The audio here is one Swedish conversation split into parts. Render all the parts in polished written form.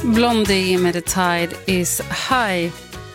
Blondie med The Tide is High.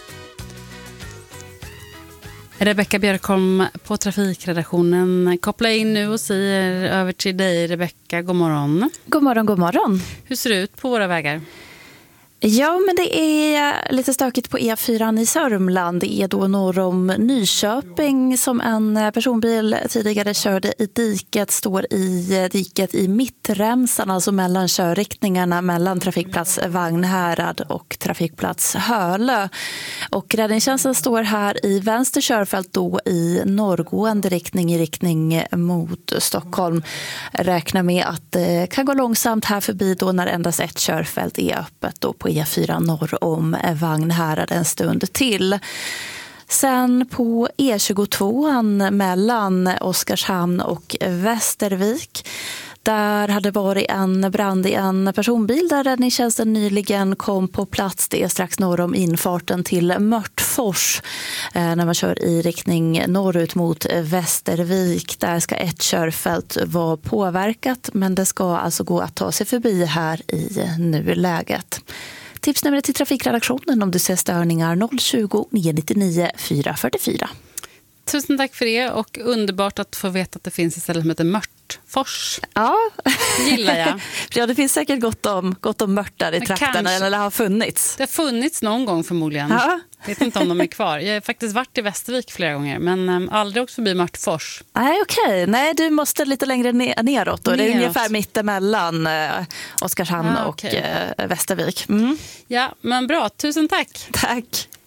Rebecka Björkholm på trafikredaktionen kopplar in nu och säger över till dig, Rebecka. God morgon. God morgon, god morgon. Hur ser det ut på våra vägar? Ja, men det är lite stökigt på E4 i Sörmland. Det är då norr om Nyköping som en personbil tidigare körde i diket. Står i diket i mittremsan, alltså mellan körriktningarna mellan trafikplats Vagnhärad och trafikplats Hölö. Och räddningstjänsten står här i vänster körfält då i norrgående riktning, i riktning mot Stockholm. Räknar med att det kan gå långsamt här förbi då när endast ett körfält är öppet då på E4 norr om Vagnhärad en stund till. Sen på E22 mellan Oskarshamn och Västervik. Där hade varit en brand i en personbil där räddningstjänsten nyligen kom på plats. Det är strax norr om infarten till Mörtfors när man kör i riktning norrut mot Västervik. Där ska ett körfält vara påverkat, men det ska alltså gå att ta sig förbi här i nuläget. Tipsnumret till trafikredaktionen om du ser störningar 020-999 444. Tusen tack för det, och underbart att få veta att det finns ett ställe som heter Mörtfors. Ja, gillar jag. Ja, det finns säkert gott om mört där i trakten, eller har funnits. Det har funnits någon gång förmodligen. Ja. Jag vet inte om de är kvar. Jag har faktiskt varit i Västervik flera gånger, men aldrig åkt förbi Mörtfors. Nej, okej. Nej, du måste lite längre neråt. Då. Det är ungefär mittemellan Oskarshamn och Västervik. Mm. Ja, men bra. Tusen tack. Tack.